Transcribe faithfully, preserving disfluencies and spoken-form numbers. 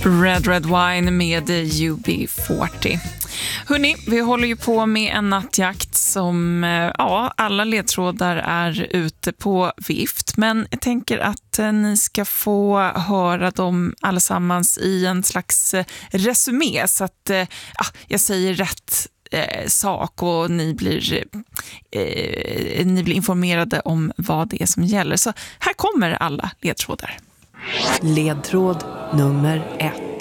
Red Red Wine med U B fyrtio. Hörrni, vi håller ju på med en nattjakt som, ja, alla ledtrådar är ute på vift. Men jag tänker att ni ska få höra dem allesammans i en slags resumé. Så att ja, jag säger rätt eh, sak och ni blir, eh, ni blir informerade om vad det är som gäller. Så här kommer alla ledtrådar. Ledtråd nummer ett.